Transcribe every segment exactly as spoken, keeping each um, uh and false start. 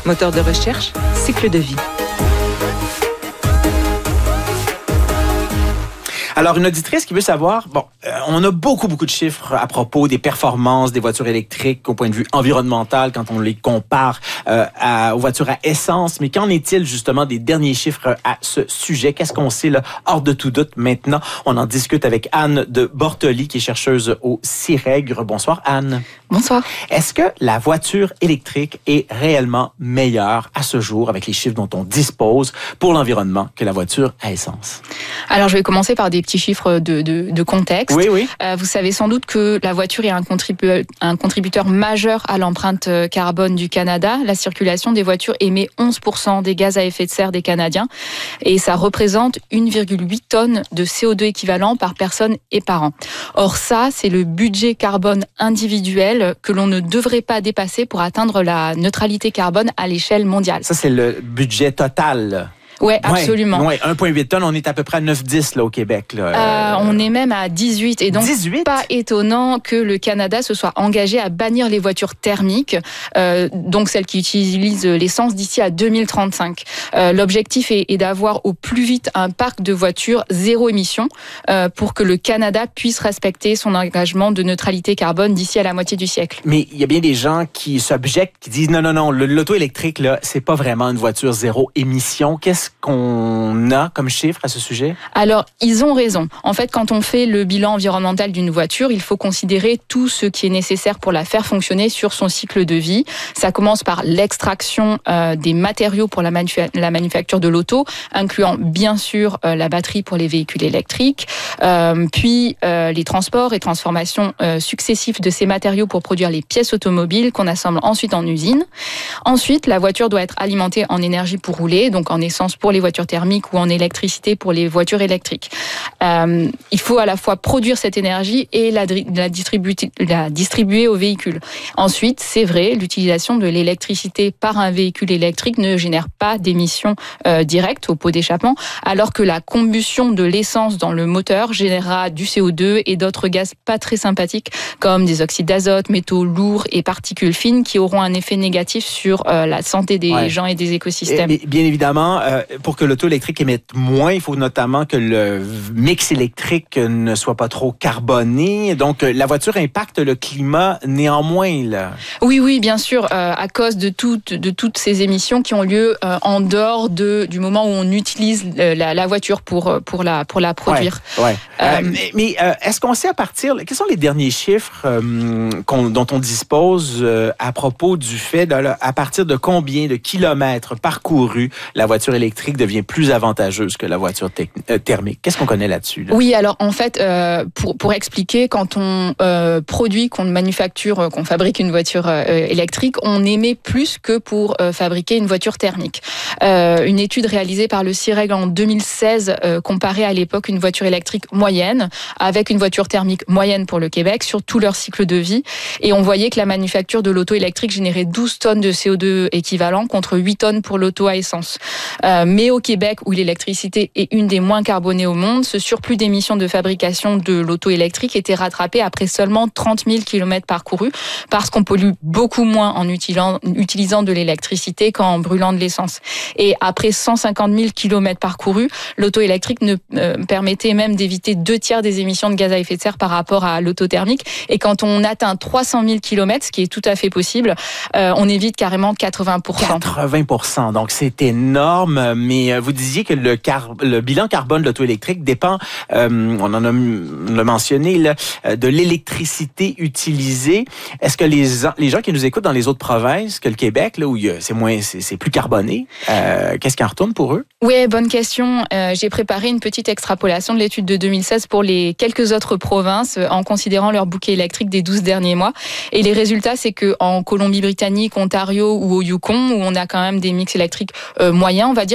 Moteur de recherche, cycle de vie. Alors, une auditrice qui veut savoir, bon, euh, on a beaucoup, beaucoup de chiffres à propos des performances des voitures électriques au point de vue environnemental quand on les compare euh, à, aux voitures à essence. Mais qu'en est-il justement des derniers chiffres à ce sujet? Qu'est-ce qu'on sait là, hors de tout doute maintenant? On en discute avec Anne de Bortoli, qui est chercheuse au CIREGR. Bonsoir, Anne. Bonsoir. Est-ce que la voiture électrique est réellement meilleure à ce jour, avec les chiffres dont on dispose, pour l'environnement que la voiture à essence? Alors, je vais commencer par des petits chiffres de, de, de contexte. Oui, oui. Euh, vous savez sans doute que la voiture est un, contribu- un contributeur majeur à l'empreinte carbone du Canada. La circulation des voitures émet onze pour cent des gaz à effet de serre des Canadiens et ça représente une virgule huit tonnes de C O deux équivalent par personne et par an. Or, ça, c'est le budget carbone individuel que l'on ne devrait pas dépasser pour atteindre la neutralité carbone à l'échelle mondiale. Ça, c'est le budget total. Ouais, absolument. Ouais, ouais, un virgule huit tonnes, on est à peu près à neuf dix là, au Québec. Là. Euh, on est même à dix-huit. Et donc, dix-huit? Pas étonnant que le Canada se soit engagé à bannir les voitures thermiques, euh, donc celles qui utilisent l'essence, d'ici à deux mille trente-cinq. Euh, l'objectif est, est d'avoir au plus vite un parc de voitures zéro émission euh, pour que le Canada puisse respecter son engagement de neutralité carbone d'ici à la moitié du siècle. Mais il y a bien des gens qui s'objectent, qui disent non, non, non, l'auto électrique, là, c'est pas vraiment une voiture zéro émission. Qu'est-ce qu'on a comme chiffre à ce sujet? Alors, ils ont raison. En fait, quand on fait le bilan environnemental d'une voiture, il faut considérer tout ce qui est nécessaire pour la faire fonctionner sur son cycle de vie. Ça commence par l'extraction euh, des matériaux pour la, manu- la manufacture de l'auto, incluant bien sûr euh, la batterie pour les véhicules électriques, euh, puis euh, les transports et transformations euh, successives de ces matériaux pour produire les pièces automobiles qu'on assemble ensuite en usine. Ensuite, la voiture doit être alimentée en énergie pour rouler, donc en essence pour les voitures thermiques ou en électricité pour les voitures électriques. Euh, il faut à la fois produire cette énergie et la, la, distribuer, la distribuer aux véhicules. Ensuite, c'est vrai, l'utilisation de l'électricité par un véhicule électrique ne génère pas d'émissions euh, directes au pot d'échappement, alors que la combustion de l'essence dans le moteur générera du C O deux et d'autres gaz pas très sympathiques, comme des oxydes d'azote, métaux lourds et particules fines qui auront un effet négatif sur euh, la santé des ouais. gens et des écosystèmes. Et, bien évidemment, euh, pour que l'auto électrique émette moins, il faut notamment que le mix électrique ne soit pas trop carboné. Donc, la voiture impacte le climat néanmoins, là. Oui, oui, bien sûr, euh, à cause de toutes, de toutes ces émissions qui ont lieu euh, en dehors de, du moment où on utilise la, la voiture pour, pour, la, pour la produire. Ouais, ouais. Euh, euh, mais mais euh, est-ce qu'on sait à partir... Quels sont les derniers chiffres euh, qu'on, dont on dispose euh, à propos du fait, de, à partir de combien de kilomètres parcourus la voiture électrique devient plus avantageuse que la voiture te- euh, thermique? Qu'est-ce qu'on connaît là-dessus? Là? Oui, alors en fait, euh, pour, pour expliquer, quand on euh, produit, qu'on manufacture, qu'on fabrique une voiture euh, électrique, on émet plus que pour euh, fabriquer une voiture thermique. Euh, une étude réalisée par le CIREGR en deux mille seize euh, comparait à l'époque une voiture électrique moyenne avec une voiture thermique moyenne pour le Québec sur tout leur cycle de vie. Et on voyait que la manufacture de l'auto électrique générait douze tonnes de C O deux équivalent contre huit tonnes pour l'auto à essence. Euh, mais au Québec, où l'électricité est une des moins carbonées au monde, ce surplus d'émissions de fabrication de l'auto électrique était rattrapé après seulement trente mille kilomètres parcourus, parce qu'on pollue beaucoup moins en utilisant, utilisant de l'électricité qu'en brûlant de l'essence. Et après cent cinquante mille kilomètres parcourus, l'auto électrique ne euh, permettait même d'éviter deux tiers des émissions de gaz à effet de serre par rapport à l'auto thermique. Et quand on atteint trois cent mille kilomètres, ce qui est tout à fait possible, euh, on évite carrément quatre-vingts pour cent. quatre-vingts pour cent, donc c'est énorme. Mais vous disiez que le, car- le bilan carbone de l'auto électrique dépend, euh, on en a on l'a mentionné, là, de l'électricité utilisée. Est-ce que les, les gens qui nous écoutent dans les autres provinces que le Québec, là, où il y a, c'est, moins, c'est, c'est plus carboné, euh, qu'est-ce qui en retourne pour eux? Oui, bonne question. Euh, j'ai préparé une petite extrapolation de l'étude de deux mille seize pour les quelques autres provinces en considérant leur bouquet électrique des douze derniers mois. Et les résultats, c'est qu'en Colombie-Britannique, Ontario ou au Yukon, où on a quand même des mix électriques euh, moyens, on va dire,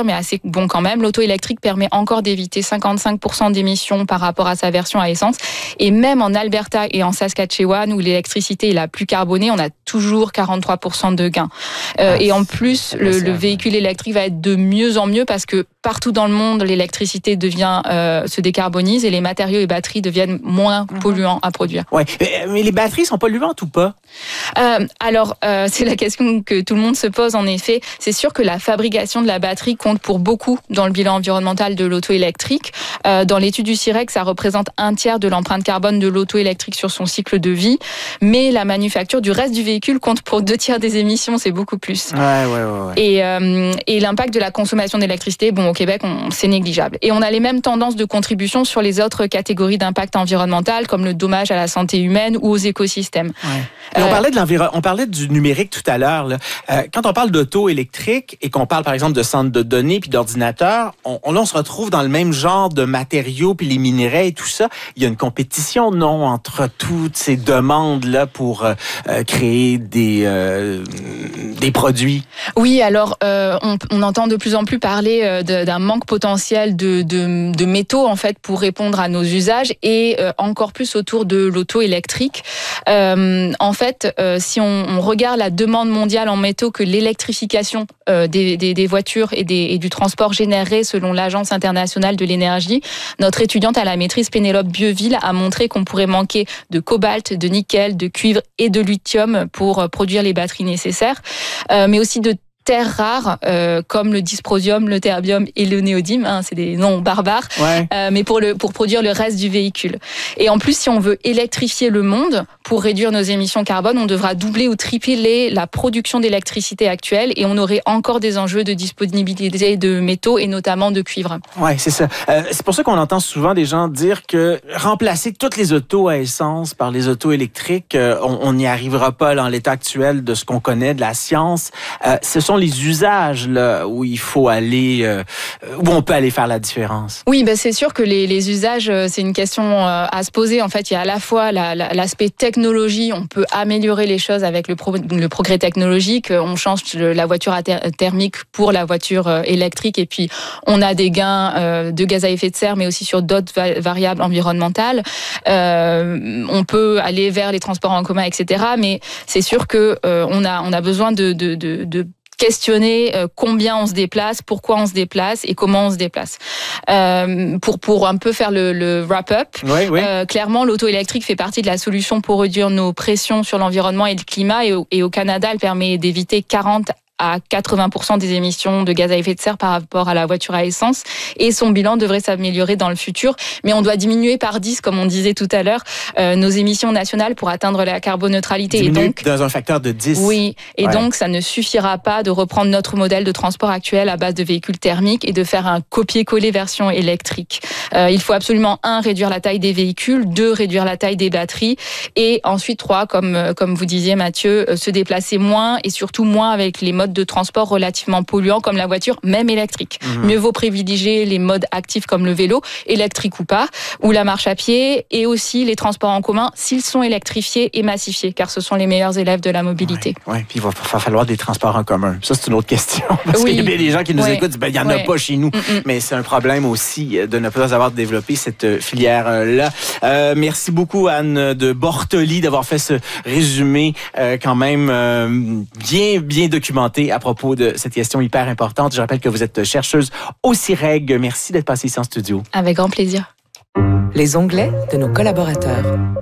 mais assez bon quand même. L'auto électrique permet encore d'éviter cinquante-cinq pour cent d'émissions par rapport à sa version à essence. Et même en Alberta et en Saskatchewan, où l'électricité est la plus carbonée, on a toujours quarante-trois pour cent de gains. Euh, ah, et en plus, le, le véhicule électrique va être de mieux en mieux parce que partout dans le monde, l'électricité devient euh, se décarbonise et les matériaux et batteries deviennent moins polluants à produire. Ouais, mais les batteries sont polluantes ou pas? Euh, alors, euh, c'est la question que tout le monde se pose en effet. C'est sûr que la fabrication de la batterie compte pour beaucoup dans le bilan environnemental de l'auto électrique. Euh, dans l'étude du C I R E C, ça représente un tiers de l'empreinte carbone de l'auto électrique sur son cycle de vie, mais la manufacture du reste du véhicule compte pour deux tiers des émissions, c'est beaucoup plus. Ouais, ouais, ouais. ouais. Et, euh, et l'impact de la consommation d'électricité, bon, au Québec, on, c'est négligeable. Et on a les mêmes tendances de contribution sur les autres catégories d'impact environnemental, comme le dommage à la santé humaine ou aux écosystèmes. Ouais. Euh, on parlait de l'environ, on parlait du numérique tout à l'heure. Là. Euh, quand on parle d'auto électrique et qu'on parle par exemple de centres de données puis d'ordinateurs, on, on, on se retrouve dans le même genre de matériaux puis les minerais et tout ça. Il y a une compétition, non, entre toutes ces demandes là pour euh, créer des euh, des produits. Oui, alors euh, on, on entend de plus en plus parler euh, de, d'un manque potentiel de, de, de métaux en fait pour répondre à nos usages et euh, encore plus autour de l'auto électrique. Euh, en fait, euh, si on, on regarde la demande mondiale en métaux que l'électrification euh, des, des, des voitures et, des, et du transport générerait selon l'Agence internationale de l'énergie, notre étudiante à la maîtrise Pénélope Bieville a montré qu'on pourrait manquer de cobalt, de nickel, de cuivre et de lithium pour produire les batteries nécessaires, euh, mais aussi de terres rares euh, comme le dysprosium, le terbium et le néodyme, hein, c'est des noms barbares, ouais. euh, mais pour le pour produire le reste du véhicule. Et en plus, si on veut électrifier le monde pour réduire nos émissions carbone, on devra doubler ou tripler la production d'électricité actuelle et on aurait encore des enjeux de disponibilité de métaux et notamment de cuivre. Ouais, c'est ça. Euh, c'est pour ça qu'on entend souvent des gens dire que remplacer toutes les autos à essence par les autos électriques, euh, on n'y arrivera pas dans l'état actuel de ce qu'on connaît de la science. Euh, ce sont les usages là où il faut aller, euh, où on peut aller faire la différence. Oui, ben c'est sûr que les, les usages, c'est une question euh, à se poser. En fait, il y a à la fois la, la, l'aspect technologie, on peut améliorer les choses avec le, pro, le progrès technologique. On change la voiture thermique pour la voiture électrique et puis on a des gains euh, de gaz à effet de serre, mais aussi sur d'autres va- variables environnementales. Euh, on peut aller vers les transports en commun, et cetera. Mais c'est sûr que euh, on a on a besoin de de, de, de questionner euh, combien on se déplace, pourquoi on se déplace et comment on se déplace. Euh, pour pour un peu faire le, le wrap-up, oui, oui. Euh, clairement, l'auto électrique fait partie de la solution pour réduire nos pressions sur l'environnement et le climat. Et au, et au Canada, elle permet d'éviter quarante à quatre-vingts pour cent des émissions de gaz à effet de serre par rapport à la voiture à essence. Et son bilan devrait s'améliorer dans le futur. Mais on doit diminuer par dix, comme on disait tout à l'heure, euh, nos émissions nationales pour atteindre la carboneutralité. Diminuer et donc, dans un facteur de dix. Oui. Et ouais. donc, ça ne suffira pas de reprendre notre modèle de transport actuel à base de véhicules thermiques et de faire un copier-coller version électrique. Euh, il faut absolument, un, réduire la taille des véhicules, deux, réduire la taille des batteries et ensuite, trois, comme, comme vous disiez, Mathieu, euh, se déplacer moins et surtout moins avec les modes de transport relativement polluants comme la voiture, même électrique. Mmh. Mieux vaut privilégier les modes actifs comme le vélo, électrique ou pas, ou la marche à pied, et aussi les transports en commun s'ils sont électrifiés et massifiés, car ce sont les meilleurs élèves de la mobilité. Oui, ouais. Puis il va falloir des transports en commun. Ça, c'est une autre question. Parce oui. qu'il y a bien des gens qui nous ouais. écoutent, ben, il n'y en ouais. a pas chez nous. Mm-mm. Mais c'est un problème aussi de ne pas avoir développé cette filière-là. Euh, merci beaucoup, Anne de Bortoli, d'avoir fait ce résumé euh, quand même euh, bien, bien documenté à propos de cette question hyper importante. Je rappelle que vous êtes chercheuse au C I R E C. Merci d'être passée ici en studio. Avec grand plaisir. Les onglets de nos collaborateurs.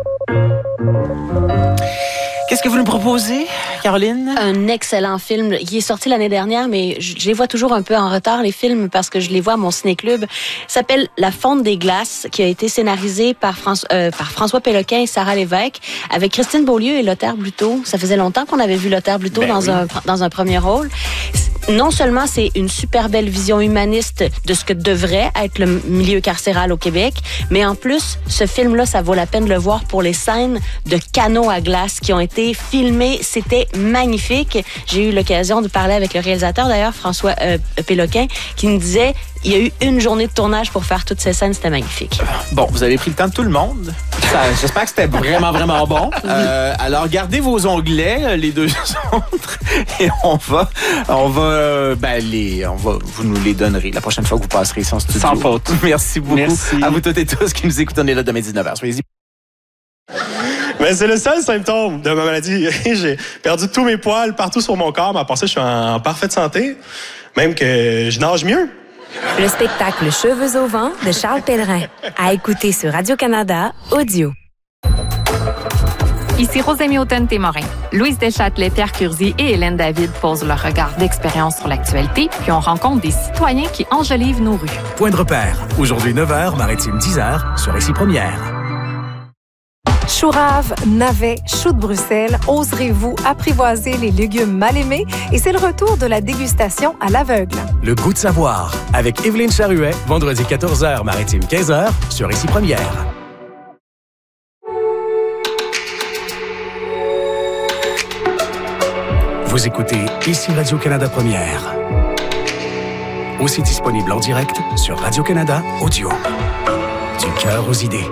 Qu'est-ce que vous nous proposez, Caroline? Un excellent film. Il est sorti l'année dernière, mais je, je les vois toujours un peu en retard, les films, parce que je les vois à mon ciné-club. Il s'appelle La Fonte des glaces, qui a été scénarisé par, France, euh, par François Péloquin et Sarah Lévesque, avec Christine Beaulieu et Lothar Bluteau. Ça faisait longtemps qu'on avait vu Lothar Bluteau ben dans, oui. un, dans un premier rôle. Non seulement c'est une super belle vision humaniste de ce que devrait être le milieu carcéral au Québec, mais en plus, ce film-là, ça vaut la peine de le voir pour les scènes de canaux à glace qui ont été filmées. C'était magnifique. J'ai eu l'occasion de parler avec le réalisateur, d'ailleurs, François euh, Péloquin, qui me disait il y a eu une journée de tournage pour faire toutes ces scènes. C'était magnifique. Bon, vous avez pris le temps de tout le monde. Ça, j'espère que c'était vraiment, vraiment bon. Euh, alors, gardez vos onglets, les deux autres, et on va, on va, euh, ben, les, on va, vous nous les donnerez la prochaine fois que vous passerez ici en studio. Sans faute. Merci beaucoup. Merci. À vous toutes et tous qui nous écoutent. On est là demain dix-neuf heures. Soyez-y. Mais c'est le seul symptôme de ma maladie. J'ai perdu tous mes poils partout sur mon corps, mais à part ça, je suis en parfaite santé. Même que je nage mieux. Le spectacle Cheveux au vent de Charles Pellerin. À écouter sur Radio-Canada Audio. Ici Rosémie Automne-Témorin. Louise Deschâtelet, Pierre Curzi et Hélène David posent leur regard d'expérience sur l'actualité, puis on rencontre des citoyens qui enjolivent nos rues. Point de repère. Aujourd'hui neuf heures, Maritime dix heures, sur Ici Première. Choux rave, navets, choux de Bruxelles, oserez-vous apprivoiser les légumes mal aimés? Et c'est le retour de la dégustation à l'aveugle. Le goût de savoir, avec Évelyne Charruet, vendredi quatorze heures, Maritime quinze heures, sur Ici Première. Vous écoutez Ici Radio-Canada Première. Aussi disponible en direct sur Radio-Canada Audio. Du cœur aux idées.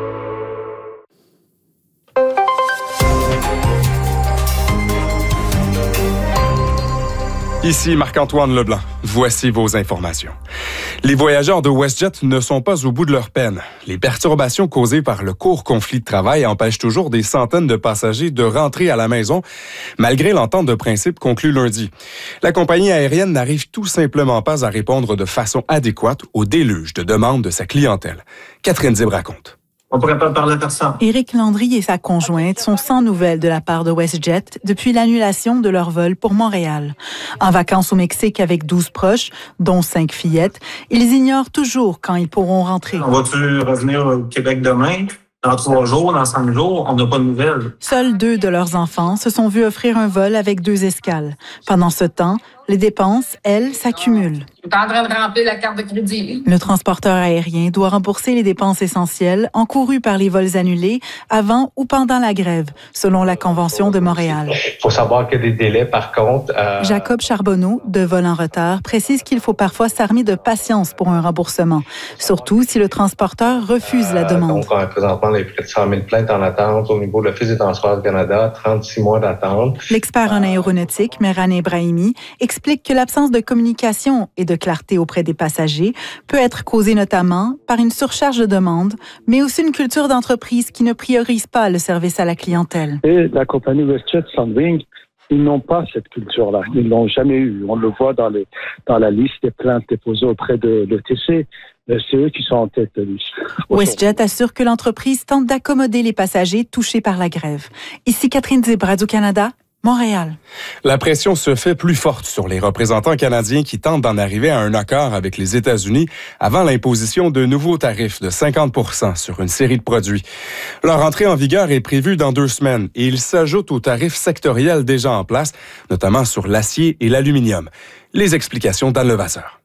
Ici Marc-Antoine Leblanc. Voici vos informations. Les voyageurs de WestJet ne sont pas au bout de leur peine. Les perturbations causées par le court conflit de travail empêchent toujours des centaines de passagers de rentrer à la maison, malgré l'entente de principe conclue lundi. La compagnie aérienne n'arrive tout simplement pas à répondre de façon adéquate au déluge de demandes de sa clientèle. Catherine Zib raconte. On pourrait pas parler à personne. Éric Landry et sa conjointe sont sans nouvelles de la part de WestJet depuis l'annulation de leur vol pour Montréal. En vacances au Mexique avec douze proches, dont cinq fillettes, ils ignorent toujours quand ils pourront rentrer. On va-tu revenir au Québec demain? Dans trois jours, dans cinq jours, on n'a pas de nouvelles. Seuls deux de leurs enfants se sont vus offrir un vol avec deux escales. Pendant ce temps, les dépenses, elles, s'accumulent. Je suis en train de remplir la carte de crédit. Le transporteur aérien doit rembourser les dépenses essentielles encourues par les vols annulés avant ou pendant la grève, selon la Convention de Montréal. Il faut savoir qu'il y a des délais, par contre. Euh... Jacob Charbonneau, de Vol en retard, précise qu'il faut parfois s'armer de patience pour un remboursement, surtout si le transporteur refuse la demande. Euh, donc, on a présentement les près de cent mille plaintes en attente au niveau de l'Office des transports du Canada, trente-six mois d'attente. L'expert en aéronautique, Mehran Ibrahimi, explique que l'absence de communication et de clarté auprès des passagers peut être causée notamment par une surcharge de demande, mais aussi une culture d'entreprise qui ne priorise pas le service à la clientèle. Et la compagnie WestJet, Sunwing, ils n'ont pas cette culture-là. Ils l'ont jamais eu. On le voit dans, les, dans la liste des plaintes déposées auprès de l'E T C. C'est eux qui sont en tête de liste. WestJet assure que l'entreprise tente d'accommoder les passagers touchés par la grève. Ici Catherine Zib, Radio-Canada, Montréal. La pression se fait plus forte sur les représentants canadiens qui tentent d'en arriver à un accord avec les États-Unis avant l'imposition de nouveaux tarifs de cinquante pour cent sur une série de produits. Leur entrée en vigueur est prévue dans deux semaines et ils s'ajoutent aux tarifs sectoriels déjà en place, notamment sur l'acier et l'aluminium. Les explications d'Anne Levasseur.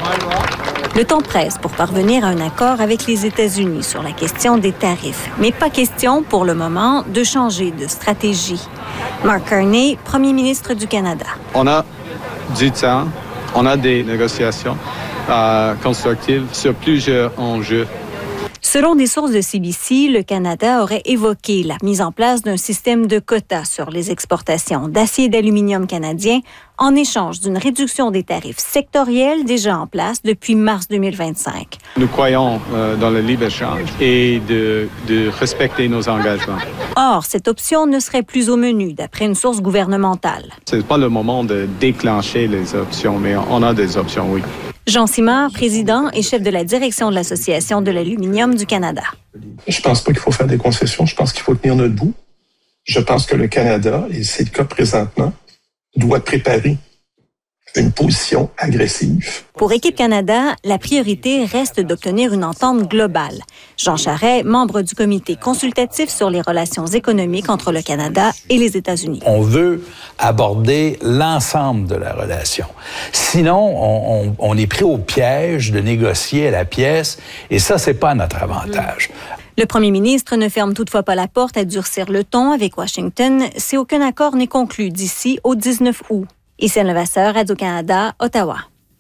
Le temps presse pour parvenir à un accord avec les États-Unis sur la question des tarifs. Mais pas question, pour le moment, de changer de stratégie. Mark Carney, premier ministre du Canada. On a du temps, on a des négociations euh, constructives sur plusieurs enjeux. Selon des sources de C B C, le Canada aurait évoqué la mise en place d'un système de quotas sur les exportations d'acier et d'aluminium canadien en échange d'une réduction des tarifs sectoriels déjà en place depuis mars deux mille vingt-cinq. Nous croyons euh, dans le libre-échange et de, de respecter nos engagements. Or, cette option ne serait plus au menu, d'après une source gouvernementale. Ce n'est pas le moment de déclencher les options, mais on a des options, oui. Jean Simard, président et chef de la direction de l'Association de l'aluminium du Canada. Je pense pas qu'il faut faire des concessions. Je pense qu'il faut tenir notre bout. Je pense que le Canada, et c'est le cas présentement, doit préparer une position agressive. Pour Équipe Canada, la priorité reste d'obtenir une entente globale. Jean Charest, membre du comité consultatif sur les relations économiques entre le Canada et les États-Unis. On veut aborder l'ensemble de la relation. Sinon, on, on, on est pris au piège de négocier à la pièce, et ça, c'est pas notre avantage. Le premier ministre ne ferme toutefois pas la porte à durcir le ton avec Washington si aucun accord n'est conclu d'ici au dix-neuf août. Ici Anne Levasseur, Radio-Canada, Ottawa.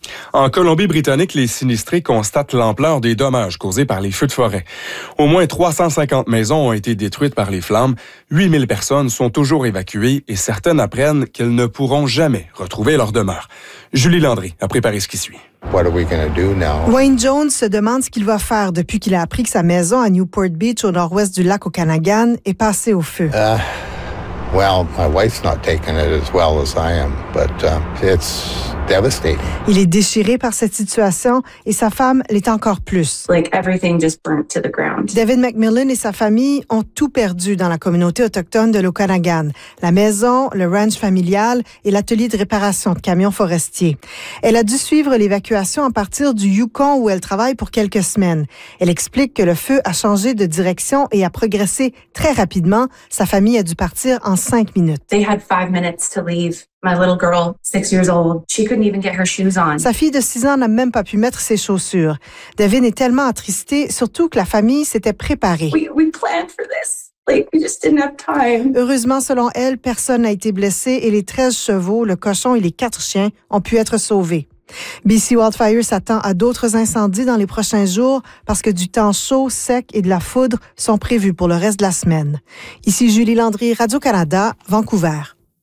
En Colombie-Britannique, les sinistrés constatent l'ampleur des dommages causés par les feux de forêt. Au moins trois cent cinquante maisons ont été détruites par les flammes, huit mille personnes sont toujours évacuées et certaines apprennent qu'elles ne pourront jamais retrouver leur demeure. Julie Landry a préparé ce qui suit. What are we going to do now? Wayne Jones se demande ce qu'il va faire depuis qu'il a appris que sa maison à Newport Beach, au nord-ouest du lac Okanagan, est passée au feu. Uh, well, my wife's not taking it as well as I am, but uh, it's devastating. Il est déchiré par cette situation et sa femme l'est encore plus. Like everything just burnt to the ground. David McMillan et sa famille ont tout perdu dans la communauté autochtone de l'Okanagan. La maison, le ranch familial et l'atelier de réparation de camions forestiers. Elle a dû suivre l'évacuation à partir du Yukon où elle travaille pour quelques semaines. Elle explique que le feu a changé de direction et a progressé très rapidement. Sa famille a dû partir en cinq minutes. They had five minutes to leave. My little girl, six years old, she couldn't even get her shoes on. Sa fille de six ans n'a même pas pu mettre ses chaussures. David est tellement attristé, surtout que la famille s'était préparée. We, we planned for this. Like, we just didn't have time. Heureusement, selon elle, personne n'a été blessé et les treize chevaux, le cochon et les quatre chiens ont pu être sauvés. B C Wildfire s'attend à d'autres incendies dans les prochains jours parce que du temps chaud, sec et de la foudre sont prévus pour le reste de la semaine. Ici Julie Landry, Radio-Canada, Vancouver.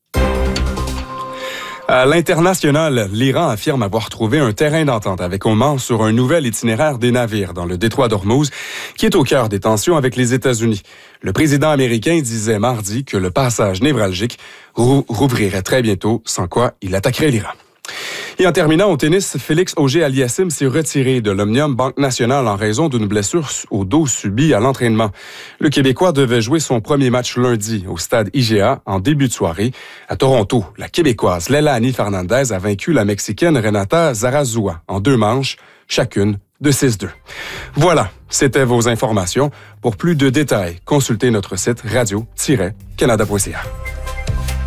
À l'international, l'Iran affirme avoir trouvé un terrain d'entente avec Oman sur un nouvel itinéraire des navires dans le détroit d'Ormuz, qui est au cœur des tensions avec les États-Unis. Le président américain disait mardi que le passage névralgique rou- rouvrirait très bientôt, sans quoi il attaquerait l'Iran. Et en terminant au tennis, Félix Auger-Aliassime s'est retiré de l'Omnium Banque Nationale en raison d'une blessure au dos subie à l'entraînement. Le Québécois devait jouer son premier match lundi au stade I G A en début de soirée. À Toronto, la Québécoise Leilani Fernandez a vaincu la Mexicaine Renata Zarazúa en deux manches, chacune de six deux. Voilà, c'était vos informations. Pour plus de détails, consultez notre site radio tiret canada point c a.